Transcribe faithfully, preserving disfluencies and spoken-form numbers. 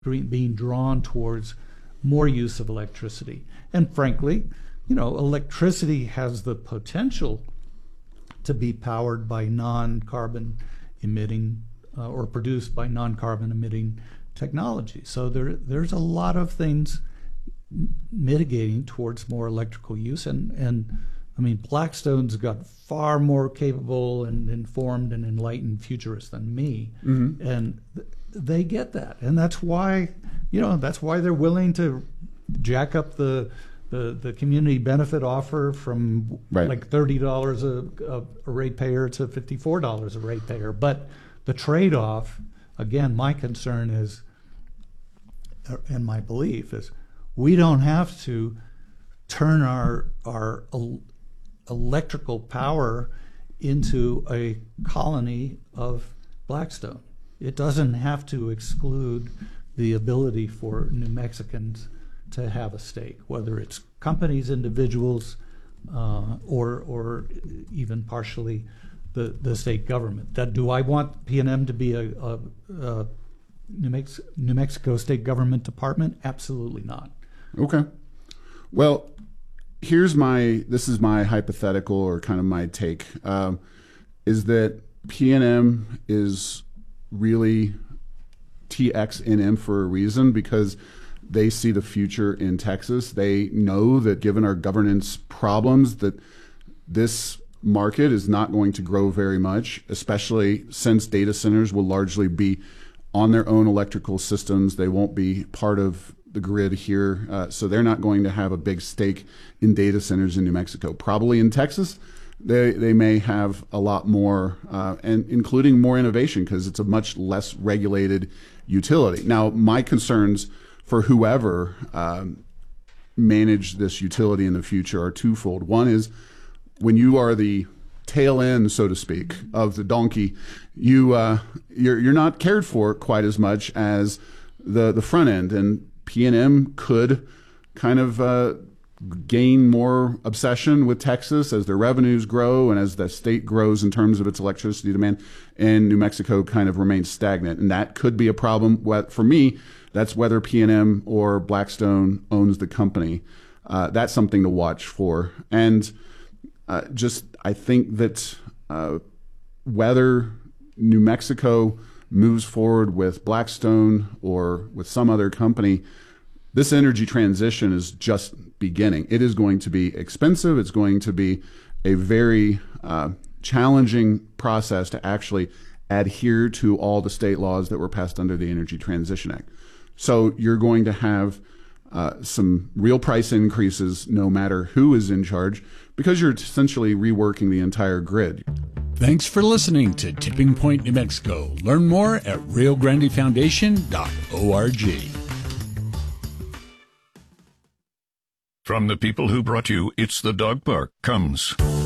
being drawn towards more use of electricity. And frankly, you know, electricity has the potential to be powered by non-carbon emitting uh, or produced by non-carbon emitting technology. So there, there's a lot of things mitigating towards more electrical use. And, and I mean, Blackstone's got far more capable and informed and enlightened futurists than me. Mm-hmm. And th- they get that. And that's why, you know, that's why they're willing to jack up the the, the community benefit offer from right. like thirty dollars a, a, a ratepayer to fifty-four dollars a ratepayer. But the trade-off, again, my concern is, and my belief is, we don't have to turn our our el- electrical power into a colony of Blackstone. It doesn't have to exclude the ability for New Mexicans to have a stake, whether it's companies, individuals, uh, or or even partially the, the state government. That do I want P and M to be a, a, a New, Mex- New Mexico state government department? Absolutely not. Okay. Well, here's my, this is my hypothetical or kind of my take, um, is that P and M is really T X N M for a reason, because they see the future in Texas. They know that given our governance problems, that this market is not going to grow very much, especially since data centers will largely be on their own electrical systems. They won't be part of the grid here, uh, so they're not going to have a big stake in data centers in New Mexico. Probably in Texas, they they may have a lot more, uh, and including more innovation, because it's a much less regulated utility. Now, my concerns for whoever um, manage this utility in the future are twofold. One is, when you are the tail end, so to speak, of the donkey, you uh, you're you're not cared for quite as much as the the front end, and P and M could kind of uh, gain more obsession with Texas as their revenues grow and as the state grows in terms of its electricity demand, and New Mexico kind of remains stagnant. And that could be a problem. For me, that's whether P and M or Blackstone owns the company. Uh, that's something to watch for. And uh, just, I think that uh, whether New Mexico moves forward with Blackstone or with some other company, this energy transition is just beginning. It is going to be expensive. It's going to be a very uh, challenging process to actually adhere to all the state laws that were passed under the Energy Transition Act. So you're going to have uh, some real price increases no matter who is in charge, because you're essentially reworking the entire grid. Thanks for listening to Tipping Point New Mexico. Learn more at rio grande foundation dot org. From the people who brought you It's the Dog Park comes